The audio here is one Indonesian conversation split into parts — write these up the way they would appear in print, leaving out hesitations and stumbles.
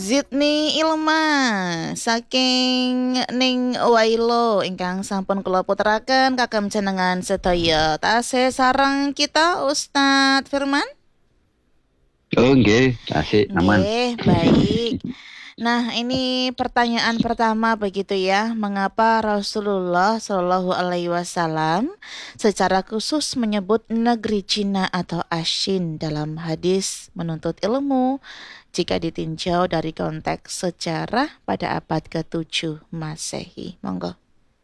Zidni ilma saking ning Wailo ingkang sampun kula puteraken kagem jenengan sedaya tasih sareng kita Ustadz Firman. Oh, nggih, asik, aman. Nggih, baik. Nah, ini pertanyaan pertama begitu ya. Mengapa Rasulullah Shallallahu Alaihi Wasallam secara khusus menyebut negeri Cina atau Ashin dalam hadis menuntut ilmu jika ditinjau dari konteks sejarah pada abad ke-7 Masehi? Monggo.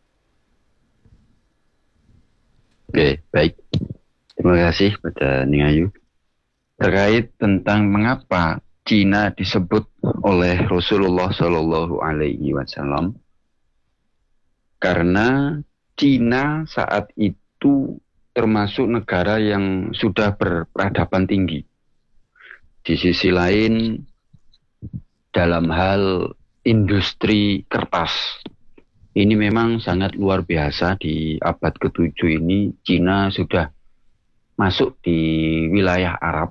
Oke, baik. Terima kasih pada Ning Ayu. Terkait tentang mengapa Cina disebut oleh Rasulullah Shallallahu Alaihi Wasallam, karena Cina saat itu termasuk negara yang sudah berperadaban tinggi. Di sisi lain, dalam hal industri kertas, ini memang sangat luar biasa. Di abad ke-7 ini Cina sudah masuk di wilayah Arab,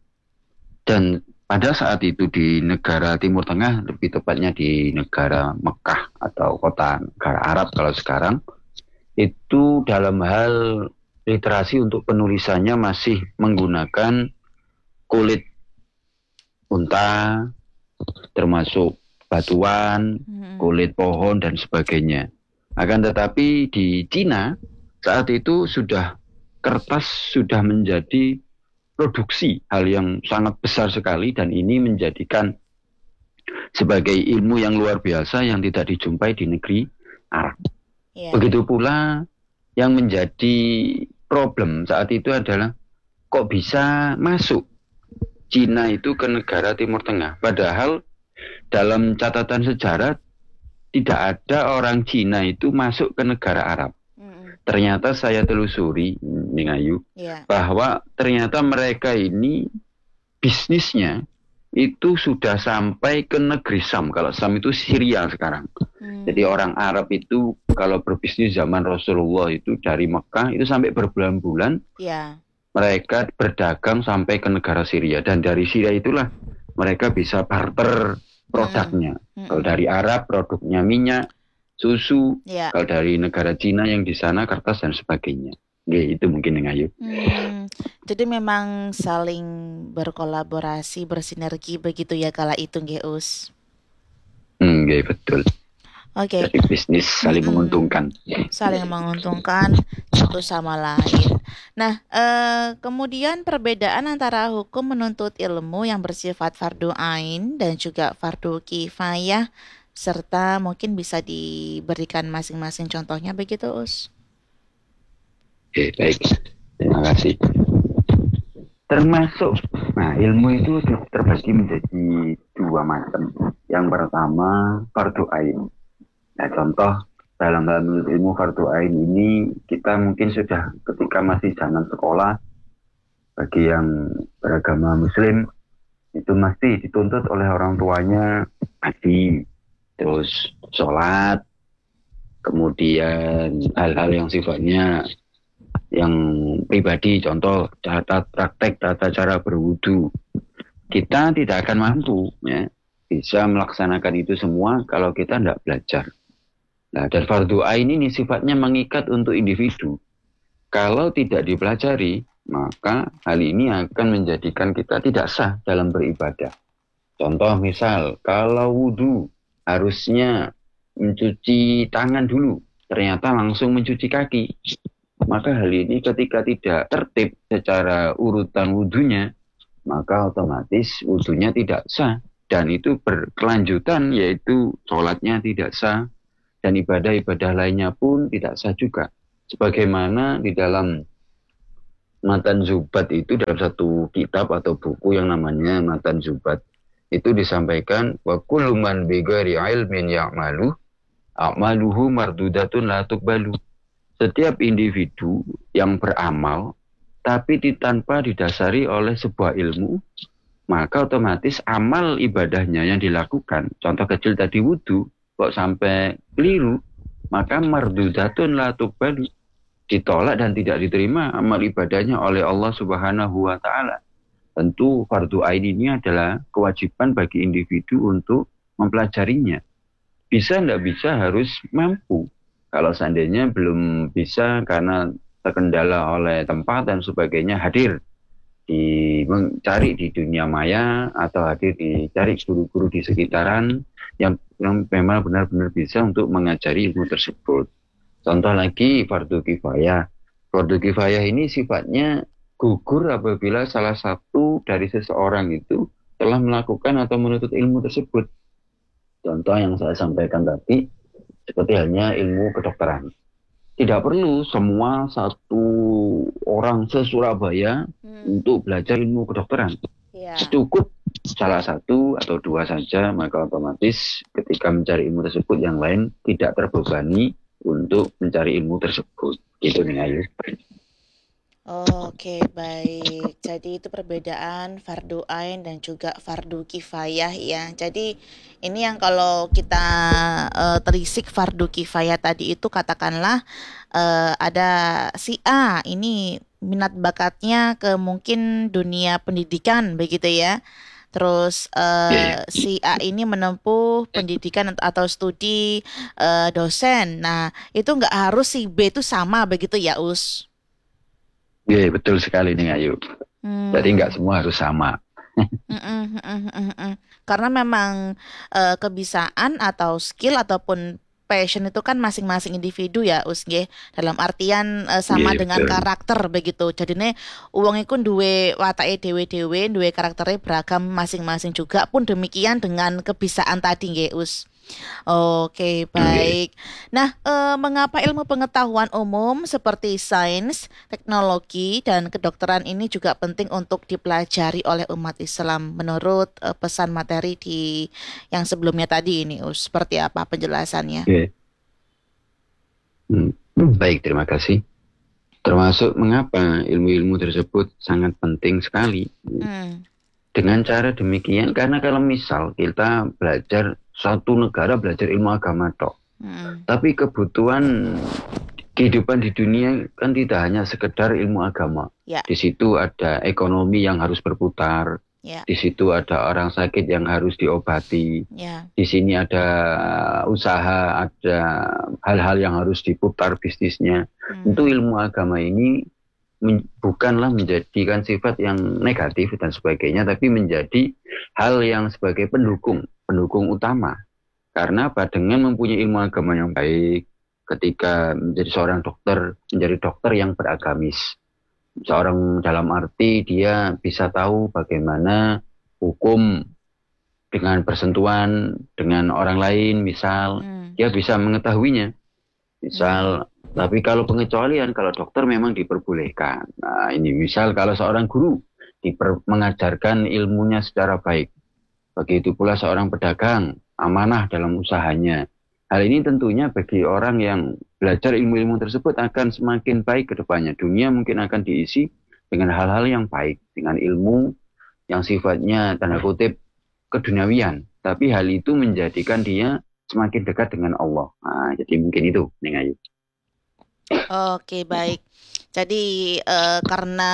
dan pada saat itu di negara Timur Tengah, lebih tepatnya di negara Mekah atau kota negara Arab kalau sekarang, itu dalam hal literasi untuk penulisannya masih menggunakan kulit unta, termasuk batuan, kulit pohon dan sebagainya. Akan tetapi di Cina saat itu kertas sudah menjadi produksi hal yang sangat besar sekali, dan ini menjadikan sebagai ilmu yang luar biasa yang tidak dijumpai di negeri Arab. Yeah. Begitu pula yang menjadi problem saat itu adalah kok bisa masuk Cina itu ke negara Timur Tengah, padahal dalam catatan sejarah tidak ada orang Cina itu masuk ke negara Arab. Ternyata saya telusuri, Ning Ayu, bahwa ternyata mereka ini bisnisnya itu sudah sampai ke negeri Sam. Kalau Sam itu Syria sekarang. Jadi orang Arab itu kalau berbisnis zaman Rasulullah itu dari Mekah itu sampai berbulan-bulan. Mereka berdagang sampai ke negara Syria, dan dari Syria itulah mereka bisa barter produknya. Kalau dari Arab produknya minyak, susu, kalau dari negara Cina yang di sana kertas dan sebagainya. Itu mungkin yang Ayu. Jadi memang saling berkolaborasi, bersinergi begitu ya kala itu nggih Us. Betul. Oke. Jadi bisnis saling menguntungkan. Saling menguntungkan satu sama lain. Nah, kemudian perbedaan antara hukum menuntut ilmu yang bersifat fardu ain dan juga fardu kifayah, serta mungkin bisa diberikan masing-masing contohnya begitu, Us? Oke, baik. Terima kasih. Termasuk, ilmu itu terbagi menjadi dua macam. Yang pertama, fardu ain. Nah, contoh dalam hal menuntut ilmu fardu ain ini kita mungkin sudah ketika masih zaman sekolah, bagi yang beragama Muslim itu mesti dituntut oleh orang tuanya ngaji, terus sholat, kemudian hal-hal yang sifatnya yang pribadi, contoh praktek tata cara berwudu. Kita tidak akan mampu bisa melaksanakan itu semua kalau kita tidak belajar. Nah, dan fardu ain ini sifatnya mengikat untuk individu. Kalau tidak dipelajari, maka hal ini akan menjadikan kita tidak sah dalam beribadah. Contoh misal, kalau wudu harusnya mencuci tangan dulu, ternyata langsung mencuci kaki. Maka hal ini ketika tidak tertib secara urutan wudunya, maka otomatis wudunya tidak sah. Dan itu berkelanjutan, yaitu sholatnya tidak sah, dan ibadah-ibadah lainnya pun tidak sah juga. Sebagaimana di dalam Matan Zubat itu, dalam satu kitab atau buku yang namanya Matan Zubat, itu disampaikan wa kullu man bighairi ilmin ya'malu a'maluhu mardudatun la tuqbalu. Setiap individu yang beramal tapi tanpa didasari oleh sebuah ilmu, maka otomatis amal ibadahnya yang dilakukan, contoh kecil tadi wudu, kok sampai keliru, maka mardudatun la tuqbalu, ditolak dan tidak diterima amal ibadahnya oleh Allah Subhanahu wa taala. tentu fardu ain ini adalah kewajiban bagi individu untuk mempelajarinya. Bisa tidak bisa harus mampu. Kalau seandainya belum bisa karena terkendala oleh tempat dan sebagainya, hadir mencari di dunia maya atau hadir dicari guru-guru di sekitaran yang memang benar-benar bisa untuk mengajari ilmu tersebut. Contoh lagi fardu kifayah. Fardu kifayah ini sifatnya gugur apabila salah satu dari seseorang itu telah melakukan atau menuntut ilmu tersebut. Contoh yang saya sampaikan tadi, seperti halnya ilmu kedokteran. Tidak perlu semua satu orang se-Surabaya untuk belajar ilmu kedokteran. Ya. Cukup salah satu atau dua saja, maka otomatis ketika mencari ilmu tersebut yang lain tidak terbebani untuk mencari ilmu tersebut. Gitu nih Ayu. Oke, baik. Jadi itu perbedaan fardu ain dan juga fardu kifayah ya. Jadi ini yang kalau kita terisik fardu kifayah tadi itu katakanlah ada si A ini minat bakatnya ke mungkin dunia pendidikan begitu ya. Terus si A ini menempuh pendidikan atau studi dosen. Nah, itu nggak harus si B itu sama begitu ya, Us? Iya, betul sekali nih Ayu. Jadi nggak Hmm. semua harus sama. Mm-mm, mm-mm, mm-mm. Karena memang kebiasaan atau skill ataupun passion itu kan masing-masing individu ya Usge dalam artian sama Iya, dengan betul. karakter begitu. Jadinya uang itu duwe watake dewe-dewe, duwe karakternya beragam masing-masing juga pun demikian dengan kebiasaan tadi nggih Us. Oke, Oke. baik. Nah, mengapa ilmu pengetahuan umum seperti sains, teknologi, dan kedokteran ini juga penting untuk dipelajari oleh umat Islam menurut pesan materi di yang sebelumnya tadi ini, seperti apa penjelasannya? Oke. Hmm. Baik, terima kasih. Termasuk mengapa ilmu-ilmu tersebut sangat penting sekali. Hmm, Dengan cara demikian, karena kalau misal kita belajar satu negara belajar ilmu agama tok, hmm, tapi kebutuhan kehidupan di dunia kan tidak hanya sekedar ilmu agama. ya, Di situ ada ekonomi yang harus berputar, ya, di situ ada orang sakit yang harus diobati, ya. di sini ada usaha, ada hal-hal yang harus diputar bisnisnya. Tentu Hmm, ilmu agama ini bukanlah menjadikan sifat yang negatif dan sebagainya, tapi menjadi hal yang sebagai pendukung utama. Karena apa? Dengan mempunyai ilmu agama yang baik, ketika menjadi seorang dokter, menjadi dokter yang beragamis. Seorang dalam arti dia bisa tahu bagaimana hukum dengan bersentuhan dengan orang lain, misal hmm, dia bisa mengetahuinya. hmm, Misal, tapi kalau pengecualian, kalau dokter memang diperbolehkan. Nah, ini misal kalau seorang guru mengajarkan ilmunya secara baik. Begitu pula seorang pedagang, amanah dalam usahanya. Hal ini tentunya bagi orang yang belajar ilmu-ilmu tersebut akan semakin baik ke depannya. Dunia mungkin akan diisi dengan hal-hal yang baik, dengan ilmu yang sifatnya tanda kutip keduniawian. Tapi hal itu menjadikan dia semakin dekat dengan Allah. Nah, jadi mungkin itu, Neng Ayu. oke, baik. Jadi karena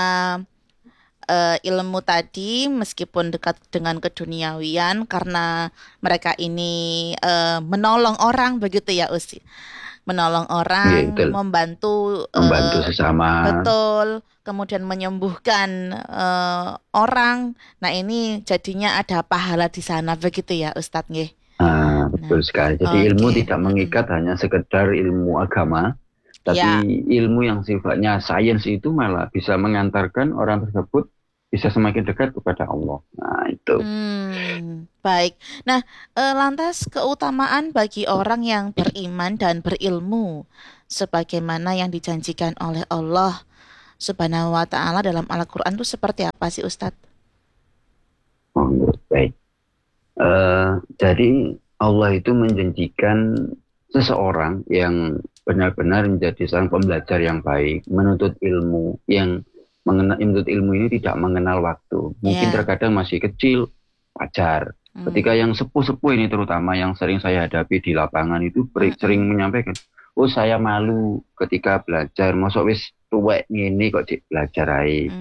ilmu tadi meskipun dekat dengan keduniawian karena mereka ini menolong orang begitu ya Usi. Menolong Iya, orang, betul. membantu Membantu sesama. betul, kemudian menyembuhkan orang. Nah, ini jadinya ada pahala di sana begitu ya Ustadz nggih. Nah, Nah, betul sekali. Jadi ilmu oke. tidak mengikat hanya sekedar ilmu agama, tapi Ya. ilmu yang sifatnya sains itu malah bisa mengantarkan orang tersebut bisa semakin dekat kepada Allah. Nah, itu. Baik. Nah, lantas keutamaan bagi orang yang beriman dan berilmu, sebagaimana yang dijanjikan oleh Allah Subhanahu wa Ta'ala dalam Al-Quran itu seperti apa sih, Ustadz? Oh, baik. Jadi Allah itu menjanjikan seseorang yang benar-benar menjadi seorang pembelajar yang baik, menuntut ilmu, yang menuntut ilmu ini tidak mengenal waktu. Mungkin Ya. terkadang masih kecil, wajar. Ketika Hmm. yang sepuh-sepuh ini terutama yang sering saya hadapi di lapangan itu sering Mm-mm. menyampaikan, oh saya malu ketika belajar, masuk wis tuwek ini kok belajar aja.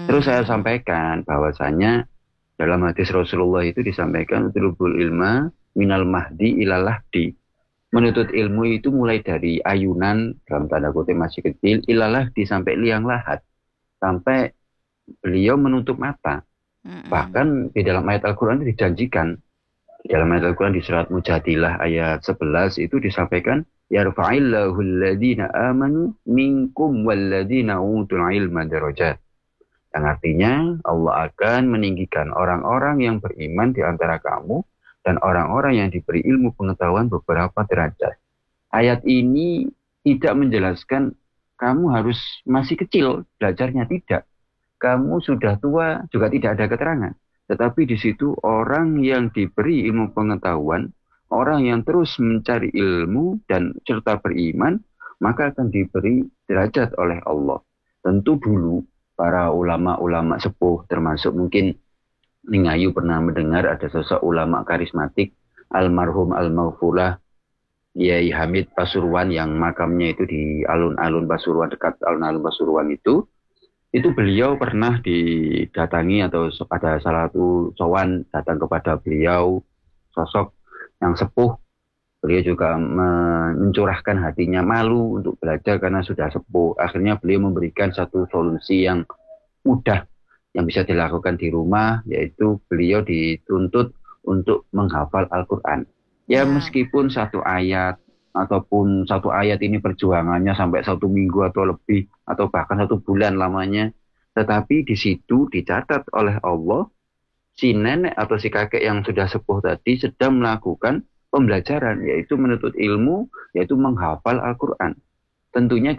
Terus saya sampaikan bahwasanya dalam hadis Rasulullah itu disampaikan utlubul ilma minal mahdi ilal lahdi. Menuntut ilmu itu mulai dari ayunan dalam tanda kutip masih kecil ilal lahdi sampai liang lahat. Sampai beliau menutup mata. Mm-mm. Bahkan di dalam ayat Al-Quran itu dijanjikan. Di dalam ayat Al-Quran di surat Mujadilah ayat 11 itu disampaikan yarfa'illahu alladhina amanu minkum walladhina utul ilma darajat. Yang artinya Allah akan meninggikan orang-orang yang beriman di antara kamu dan orang-orang yang diberi ilmu pengetahuan beberapa derajat. Ayat ini tidak menjelaskan kamu harus masih kecil belajarnya, tidak. Kamu sudah tua juga tidak ada keterangan. Tetapi di situ orang yang diberi ilmu pengetahuan, orang yang terus mencari ilmu dan serta beriman, maka akan diberi derajat oleh Allah. Tentu dulu para ulama-ulama sepuh, termasuk mungkin Ningayu pernah mendengar ada sosok ulama karismatik, almarhum al-Maghfulah Kiai Hamid Pasuruan yang makamnya itu di alun-alun Pasuruan, dekat alun-alun Pasuruan itu beliau pernah didatangi atau pada salah satu sowan datang kepada beliau sosok yang sepuh. Beliau juga mencurahkan hatinya malu untuk belajar karena sudah sepuh. Akhirnya beliau memberikan satu solusi yang mudah yang bisa dilakukan di rumah, yaitu beliau dituntut untuk menghafal Al-Quran. Ya Ya. meskipun satu ayat ataupun satu ayat ini perjuangannya sampai 1 minggu atau lebih atau bahkan 1 bulan lamanya, tetapi di situ dicatat oleh Allah si nenek atau si kakek yang sudah sepuh tadi sedang melakukan pembelajaran, yaitu menuntut ilmu, yaitu menghafal Al-Quran. Tentunya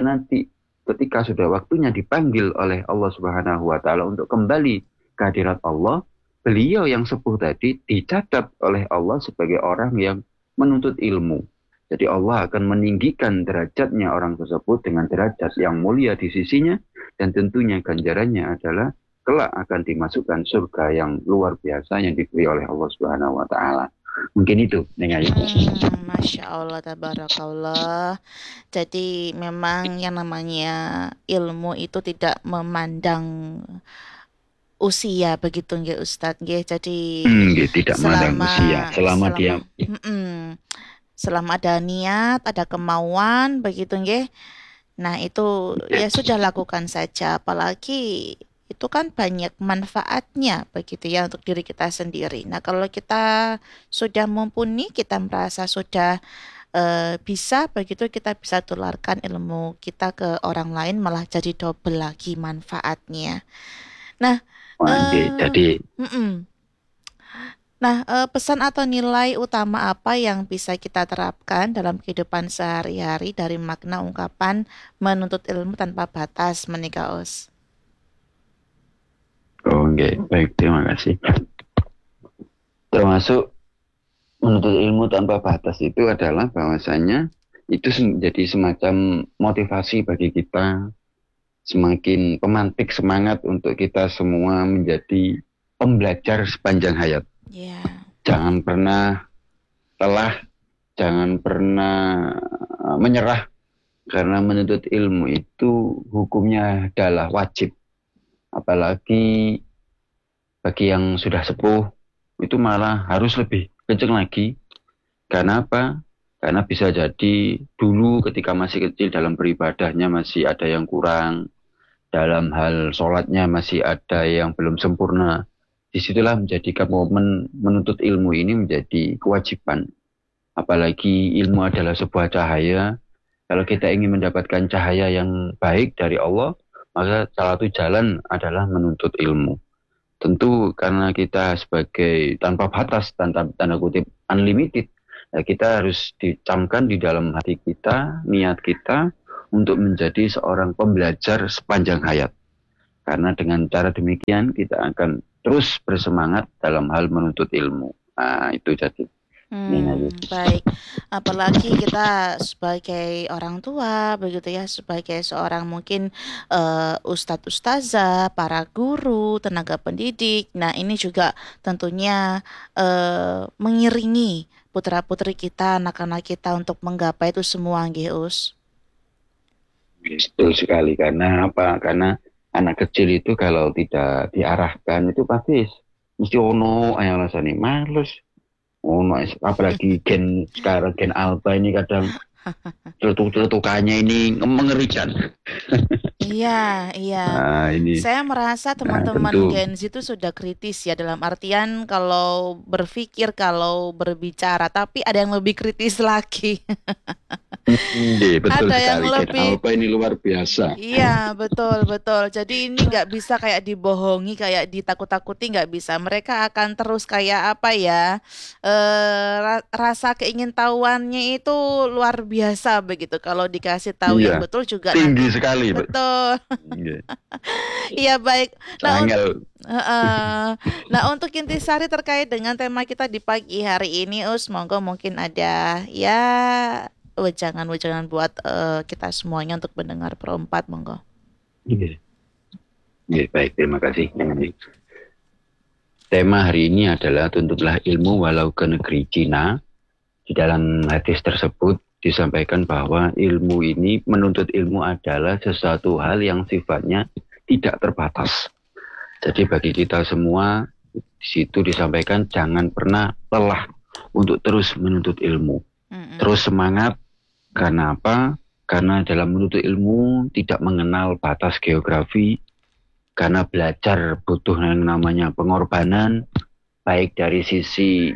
ketika sudah waktunya dipanggil oleh Allah Subhanahu wa taala untuk kembali ke hadirat Allah, beliau yang sepuh tadi dicatat oleh Allah sebagai orang yang menuntut ilmu. Jadi Allah akan meninggikan derajatnya orang tersebut dengan derajat yang mulia di sisinya, dan tentunya ganjarannya adalah kelak akan dimasukkan surga yang luar biasa yang diberi oleh Allah Subhanahu wa taala. Mungkin itu dengan Masya Allah, tabarakallah. Jadi memang yang namanya ilmu itu tidak memandang usia begitu nggih Ustadz nggih. Jadi tidak memandang selama usia selama dia. selama selama ada niat, ada kemauan begitu nggih. Nah, itu ya sudah lakukan saja. Apalagi itu kan banyak manfaatnya begitu ya untuk diri kita sendiri. Nah, kalau kita sudah mumpuni, kita merasa sudah bisa begitu kita bisa tularkan ilmu kita ke orang lain malah jadi double lagi manfaatnya. Nah, Wah, eh jadi mm-mm. Nah, pesan atau nilai utama apa yang bisa kita terapkan dalam kehidupan sehari-hari dari makna ungkapan menuntut ilmu tanpa batas, Menika Us? baik, terima kasih. Termasuk menuntut ilmu tanpa batas itu adalah bahwasanya itu menjadi semacam motivasi bagi kita, semakin pemantik semangat untuk kita semua menjadi pembelajar sepanjang hayat. Ya, Jangan pernah lelah, jangan pernah menyerah, karena menuntut ilmu itu hukumnya adalah wajib. Apalagi bagi yang sudah sepuh, itu malah harus lebih kenceng lagi. Karena apa? Karena bisa jadi dulu ketika masih kecil dalam beribadahnya masih ada yang kurang, dalam hal sholatnya masih ada yang belum sempurna. Disitulah menjadikan momen menuntut ilmu ini menjadi kewajiban. Apalagi ilmu adalah sebuah cahaya. Kalau kita ingin mendapatkan cahaya yang baik dari Allah, maka salah satu jalan adalah menuntut ilmu. Tentu karena kita sebagai tanpa batas, tanpa tanda kutip unlimited, ya kita harus dicamkan di dalam hati kita, niat kita untuk menjadi seorang pembelajar sepanjang hayat. Karena dengan cara demikian kita akan terus bersemangat dalam hal menuntut ilmu. Nah, itu jadi. Ini aja. baik. Apalagi kita sebagai orang tua, begitu ya, sebagai seorang mungkin ustadz ustazah, para guru, tenaga pendidik. Nah, ini juga tentunya mengiringi putra-putri kita, anak-anak kita untuk menggapai itu semua, nggih, Us. Betul sekali. Karena apa? Karena Anak kecil itu kalau tidak diarahkan itu pasti mesti ono yang rasanya males. Ono apalagi gen sekarang gen alpha ini kadang celetuk-celetukannya ini mengerikan. Iya, iya. Nah, ini Saya merasa nah teman-teman tentu Gen Z itu sudah kritis ya dalam artian kalau berpikir, kalau berbicara, tapi ada yang lebih kritis lagi. iya, betul Ada yang sekali gen lebih. alpha ini luar biasa. Iya, betul, betul. Jadi ini nggak bisa kayak dibohongi, kayak ditakut-takuti, nggak bisa. Mereka akan terus kayak apa ya, rasa keingintahuannya itu luar biasa begitu. Kalau dikasih tahu yang Iya, betul juga nanti. tinggi sekali, Pak. Betul. Iya. Iya, baik. Nah, Angel. nah, untuk intisari terkait dengan tema kita di pagi hari ini, monggo mungkin ada ya wejangan-wejangan buat kita semuanya untuk mendengar perempat, monggo. Iya. Iya, baik, terima kasih. Tema hari ini adalah tuntutlah ilmu walau ke negeri Cina. Di dalam hadis tersebut disampaikan bahwa ilmu ini, menuntut ilmu adalah sesuatu hal yang sifatnya tidak terbatas. Jadi bagi kita semua, di situ disampaikan jangan pernah lelah untuk terus menuntut ilmu. Mm-mm. Terus semangat, karena apa? Karena dalam menuntut ilmu tidak mengenal batas geografi, karena belajar butuh yang namanya pengorbanan, baik dari sisi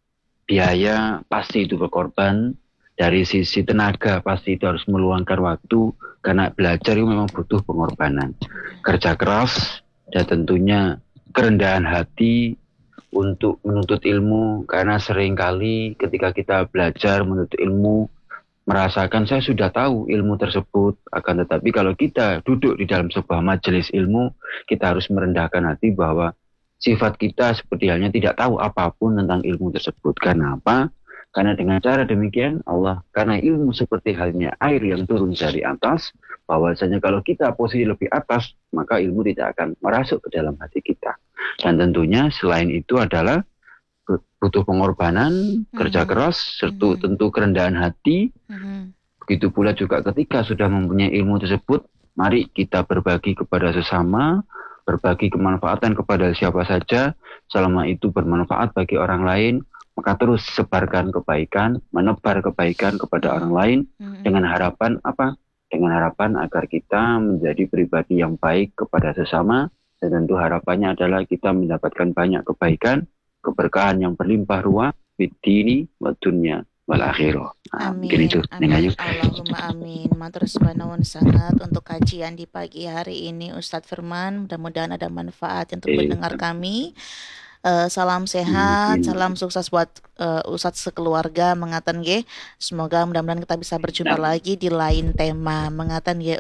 biaya pasti itu berkorban, dari sisi tenaga pasti itu harus meluangkan waktu, karena belajar itu memang butuh pengorbanan. Kerja keras dan tentunya kerendahan hati untuk menuntut ilmu, karena seringkali ketika kita belajar menuntut ilmu merasakan saya sudah tahu ilmu tersebut, akan tetapi kalau kita duduk di dalam sebuah majelis ilmu, kita harus merendahkan hati bahwa sifat kita seperti halnya tidak tahu apapun tentang ilmu tersebut. Karena apa? Karena dengan cara demikian Allah, karena ilmu seperti halnya air yang turun dari atas, bahwasanya kalau kita posisi lebih atas, maka ilmu tidak akan merasuk ke dalam hati kita. Dan tentunya selain itu adalah butuh pengorbanan, kerja Mhm. keras, serta Mhm. tentu kerendahan hati. Mhm. Begitu pula juga ketika sudah mempunyai ilmu tersebut, mari kita berbagi kepada sesama, berbagi kemanfaatan kepada siapa saja, selama itu bermanfaat bagi orang lain, maka terus sebarkan kebaikan, menebar kebaikan kepada orang Mhm. lain, Mhm. dengan harapan apa? Dengan harapan agar kita menjadi pribadi yang baik kepada sesama, dan tentu harapannya adalah kita mendapatkan banyak kebaikan, keberkahan yang berlimpah ruah, di dini, wa dunya, wal akhirah. Nah, mungkin Amin, itu, Neng amin, Ayu. Allahumma amin. Matur nuwun sangat untuk kajian di pagi hari ini, Ustadz Firman. Mudah-mudahan ada manfaat untuk Eh, pendengar kami. Salam sehat, mungkin, salam sukses buat Ustadz sekeluarga. Mengaten ge. Semoga mudah-mudahan kita bisa berjumpa nah, lagi di lain tema. Mengaten ge,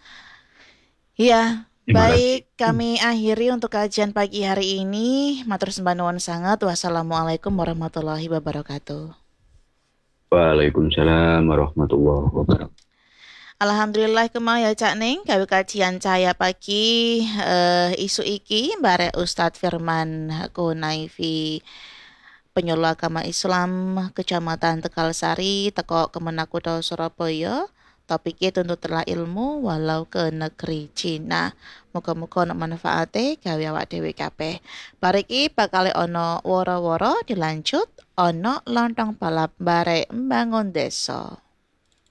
Ya, terima kasih. baik. Kami akhiri untuk kajian pagi hari ini. Matur sembah nuwun sangat. Wassalamualaikum warahmatullahi wabarakatuh. Waalaikumsalam warahmatullahi wabarakatuh. Alhamdulillah kemau ya Cak Ning gawe kajian cahaya pagi isu iki bare Ustadz Firman Kunaifi penyuluh agama Islam Kecamatan Tegalsari teko Kemenak Kutha Surabaya. Topiknya tuntutlah ilmu walau ke negeri Cina. Muga-muga ono manfaate gawe awak dhewe kabeh. Bariki bakal ono woro-woro dilanjut ono lontong balap bare mbangun desa.